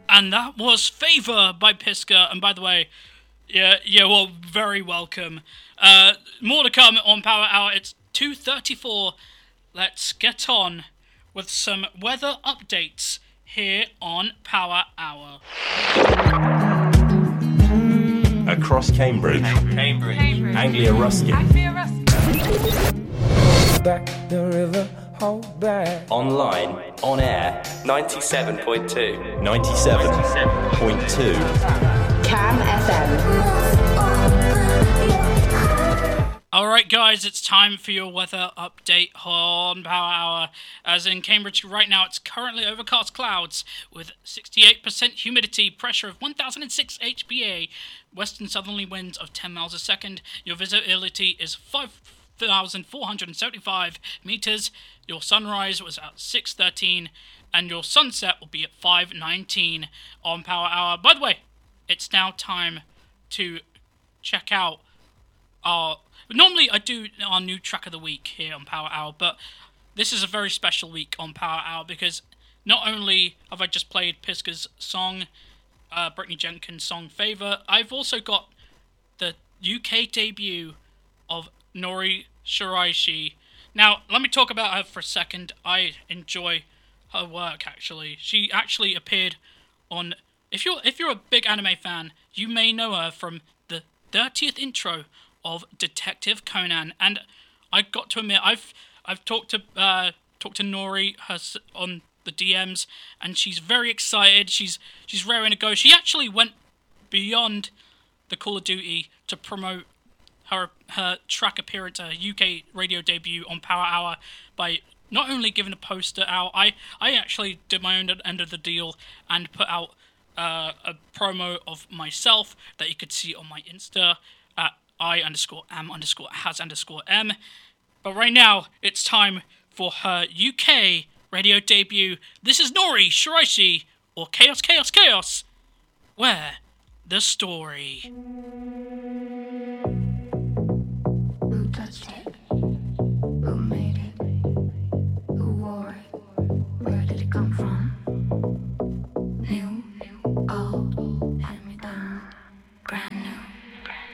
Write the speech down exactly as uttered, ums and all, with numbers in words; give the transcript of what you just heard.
And that was Favor by Piska. And by the way, yeah, yeah, well, very welcome. Uh, more to come on Power Hour. It's two thirty-four. Let's get on with some weather updates here on Power Hour. Across Cambridge, Cambridge, Cambridge. Anglia Ruskin, Anglia Ruskin. Back the river, hold back. online, on air, ninety-seven point two. ninety-seven point two. Cam F M. Alright guys, it's time for your weather update on Power Hour. As in Cambridge right now, it's currently overcast clouds with sixty-eight percent humidity, pressure of one thousand six H P A, west and southerly winds of ten miles a second. Your visibility is five thousand four hundred seventy-five meters. Your sunrise was at six thirteen and your sunset will be at five nineteen on Power Hour. By the way, it's now time to check out our... Normally I do our new track of the week here on Power Hour, but this is a very special week on Power Hour because not only have I just played Piska's song, uh, Brittany Jenkins' song Favor, I've also got the U K debut of Nori Shiraishi. Now, let me talk about her for a second. I enjoy her work, actually. She actually appeared on... If you're, if you're a big anime fan, you may know her from the thirtieth intro of Detective Conan, and I got to admit, I've I've talked to uh, talked to Nori her, on the D Ms, and she's very excited. She's she's raring to go. She actually went beyond the Call of Duty to promote her her track appearance, her U K radio debut on Power Hour by not only giving a poster out. I I actually did my own end of the deal and put out uh, a promo of myself that you could see on my Insta at I underscore am underscore has underscore m. But right now, it's time for her U K radio debut. This is Nori Shiraishi, or Chaos Chaos Chaos. Where the story.